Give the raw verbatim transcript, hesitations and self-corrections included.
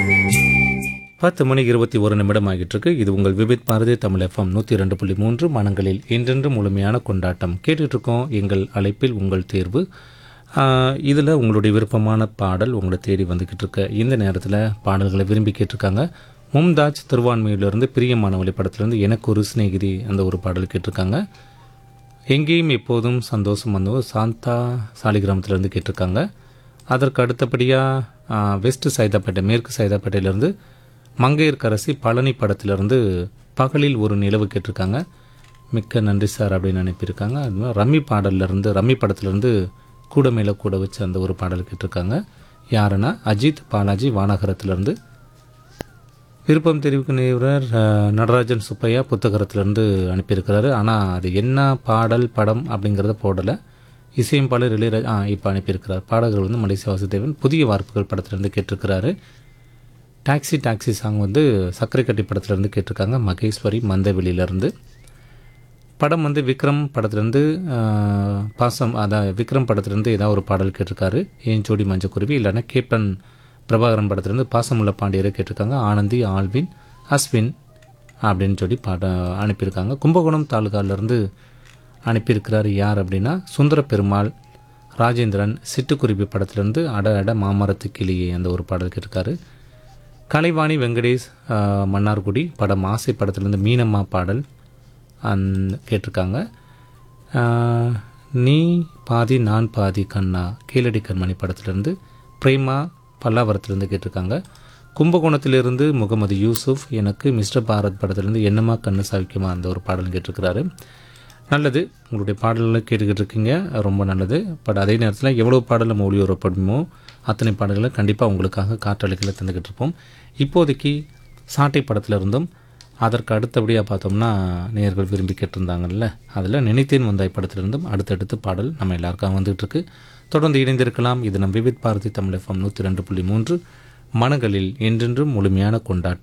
பத்து மணி இருபத்தி ஒரு நிமிடம் ஆகிட்டு இருக்கு. இது உங்கள் விபித் பாரதி தமிழ் எஃப்எம் நூற்றி ரெண்டு புள்ளி மூன்று மனங்களில் என்றென்று முழுமையான கொண்டாட்டம் கேட்டுட்டு இருக்கோம். எங்கள் அழைப்பில் உங்கள் தேர்வு. இதில் உங்களுடைய விருப்பமான பாடல் உங்களை தேடி வந்துக்கிட்டு இருக்க இந்த நேரத்தில் பாடல்களை விரும்பி கேட்டிருக்காங்க. மும்தாஜ் திருவான்மையிலிருந்து பிரியமானவழி படத்திலிருந்து எனக்கு ஒரு சிநேகிதி அந்த ஒரு பாடல் கேட்டிருக்காங்க. எங்கேயும் எப்போதும் சந்தோஷம் வந்தோ சாந்தா சாலிகிராமத்திலேருந்து கேட்டிருக்காங்க. அதற்கு அடுத்தபடியாக வெஸ்ட் சைதாப்பேட்டை மேற்கு சைதாப்பேட்டையிலேருந்து மங்கையர்கரசி பழனி படத்திலிருந்து பகலில் ஒரு நிலவு கேட்டிருக்காங்க. மிக்க நன்றி சார் அப்படின்னு அனுப்பியிருக்காங்க. அது ரம்மி பாடல்லேருந்து ரம்மி படத்திலேருந்து கூட மேலே கூட வச்சு அந்த ஒரு பாடல் கேட்டிருக்காங்க. யாருன்னா அஜித் பாலாஜி வானகரத்திலேருந்து. விருப்பம் தெரிவிக்கின்றவர் நடராஜன் சுப்பையா புத்தகத்திலேருந்து அனுப்பியிருக்கிறாரு. ஆனால் அது என்ன பாடல் படம் அப்படிங்கிறத போடலை. இசையமைப்பாளர் இளையராஜா ஆ இப்போ அனுப்பியிருக்கிறார். பாடகர் வந்து மலேசியா வாசுதேவன் புதிய வார்ப்புகள் படத்திலேருந்து கேட்டிருக்கிறாரு. டாக்ஸி டாக்ஸி சாங் வந்து சர்க்கரை கட்டி படத்துலேருந்து கேட்டிருக்காங்க. மகேஸ்வரி மந்தவெளியிலேருந்து. படம் வந்து விக்ரம் படத்துலேருந்து பாசம் அதான் விக்ரம் படத்துலேருந்து ஏதாவது ஒரு பாடல் கேட்டிருக்காரு. ஏன் ஜோடி மஞ்சக்குருவி இல்லைன்னா கேப்டன் பிரபாகரன் படத்துலேருந்து பாசமுள்ள பாண்டியரை கேட்டிருக்காங்க. ஆனந்தி ஆல்வின் அஸ்வின் அப்படின்னு சொல்லி பாட அனுப்பியிருக்காங்க. கும்பகோணம் தாலுகாவிலேருந்து அனுப்பியிருக்கிறார். யார் அப்படின்னா சுந்தர பெருமாள் ராஜேந்திரன் சிட்டுக்குருவி படத்துலேருந்து அட அட மாமரத்து கிளியே அந்த ஒரு பாடல் கேட்டிருக்காரு. கலைவாணி வெங்கடேஷ் மன்னார்குடி படம் ஆசை படத்துலேருந்து மீனம்மா பாடல் அந் கேட்டிருக்காங்க. நீ பாதி நான் பாதி கண்ணா கீழடி கண்மணி படத்துலேருந்து பிரேமா பல்லாவரத்துலேருந்து கேட்டிருக்காங்க. கும்பகோணத்திலிருந்து முகமது யூசுஃப் எனக்கு மிஸ்டர் பாரத் படத்துலேருந்து என்னம்மா கண்ணு சாவிக்குமா அந்த ஒரு பாடல் கேட்டிருக்கிறாரு. நல்லது, உங்களுடைய பாடல்களை கேட்டுக்கிட்டு இருக்கீங்க, ரொம்ப நல்லது. பட் அதே நேரத்தில் எவ்வளோ பாடல் நம்ம ஒளிபரப்பணுமோ அத்தனை பாடல்களை கண்டிப்பாக உங்களுக்காக காற்றலைகளை தந்துக்கிட்டு இருப்போம். இப்போதைக்கு சாட்டை படத்தில் இருந்தும் அதற்கு அடுத்தபடியாக பார்த்தோம்னா நேயர்கள் விரும்பி கேட்டிருந்தாங்கல்ல, அதில் நினைத்தேன் வந்தாய் படத்திலிருந்தும் அடுத்தடுத்து பாடல் நம்ம எல்லாருக்காக வந்துகிட்டு இருக்கு. தொடர்ந்து இணைந்திருக்கலாம். இது நம் விவித் பாரதி தமிழ் எஃப்எம் நூற்றி ரெண்டு புள்ளி மூன்று மனங்களில் என்றென்றும் முழுமையான கொண்டாட்டம்.